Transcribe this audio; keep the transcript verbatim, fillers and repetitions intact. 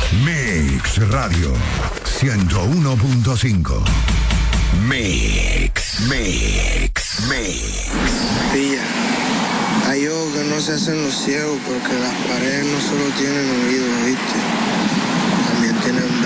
Mix Radio ciento uno punto cinco. Mix, Mix, Mix. Pilla, hay ojos que no se hacen los ciegos porque las paredes no solo tienen oídos, ¿viste? También tienen